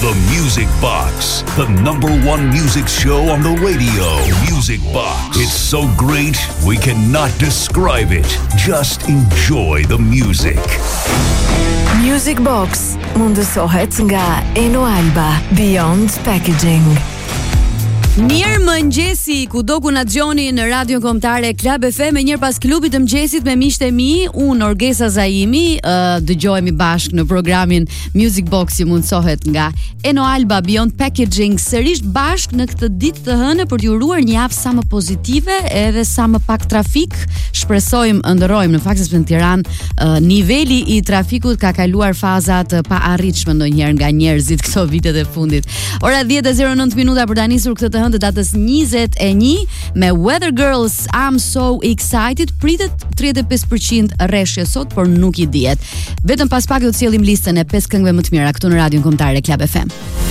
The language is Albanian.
The Music Box, the #1 music show on the radio. Music Box. It's so great, we cannot describe it. Just enjoy the music. Music Box mundësohet nga Eno Alba, Beyond Packaging. Mirë mëngjesi, kudo ku na dëgjoni në radion kombëtare Club FM, e njërë pas klubit të mëngjesit me miqtë e mi, unë Orgesa Zaimi, dëgjohemi bashkë në programin Music Box që mundësohet nga Eno Alba, Beyond Packaging, sërish bashkë në këtë ditë të hënë për t'ju uruar një javë sa më pozitive edhe sa më pak trafik. Shpresojmë ndërrojmë në fakt se në Tiranë niveli i trafikut ka kaluar faza të paarritshme ndonjëherë nga njerëzit këto vitet e fundit. Ora 10:09 minuta për ta nisur këtë të hënë të datës 21 me Weather Girls, I'm So Excited. Pritet 35% rreshje sot, por nuk i dihet. Vetëm pas pak do të sjellim listën e 5 këngëve më të mira këtu në radion kombëtare Club FM.